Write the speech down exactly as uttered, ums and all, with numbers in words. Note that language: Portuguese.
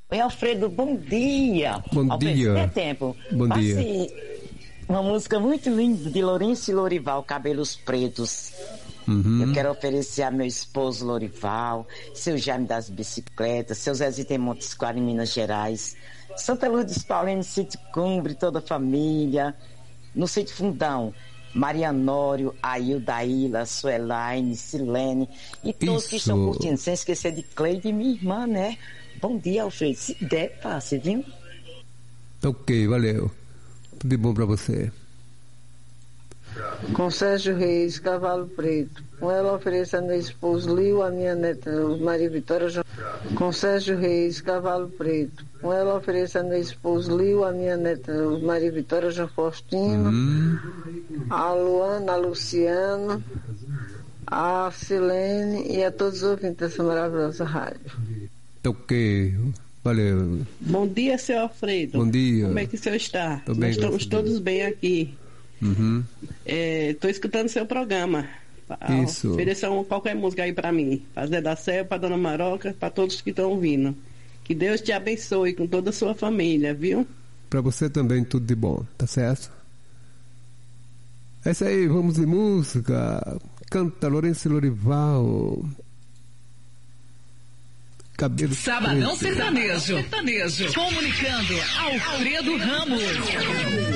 Oi, Alfredo, bom dia. Bom Alfredo, dia. se der tempo, Bom passe dia. uma música muito linda de Lourenço e Lorival, Cabelos Pretos. Uhum. Eu quero oferecer a meu esposo Lorival, seu Jaime das Bicicletas, seu Zezito em Montes Claros, em Minas Gerais, Santa Lourdes Paulino, Sítio Cumbre, toda a família, no Sítio Fundão, Maria Nório, Ailda Ilha, Suelaine, Silene e todos Isso. que estão curtindo, sem esquecer de Cleide, minha irmã, né? Bom dia, Alfredo. Se der, passe, viu? Ok, valeu. Tudo de bom pra você. Com Sérgio Reis, Cavalo Preto. Com ela ofereço a meu esposo Lio, a minha neta Maria Vitória João. Com Sérgio Reis, Cavalo Preto. Com ela ofereço a meu esposo Lio, a minha neta Maria Vitória João Faustino. Uhum. A Luana, a Luciano, a Silene e a todos os ouvintes dessa maravilhosa rádio. Ok, valeu. Bom dia, seu Alfredo. Bom dia. Como é que o senhor está? Tô bem, Nós estamos graças a todos Deus. bem aqui. Uhum. Estou escutando seu programa. Isso. Ofereça uma, qualquer música aí para mim. Para Zé da Sé, para Dona Maroca, para todos que estão ouvindo. Que Deus te abençoe com toda a sua família, viu? Pra você também tudo de bom, tá certo? É isso aí, vamos de música. Canta Lourenço e Lorival. Cabelo Sabadão preto. Sertanejo. Sertanejo. Comunicando Alfredo Ramos.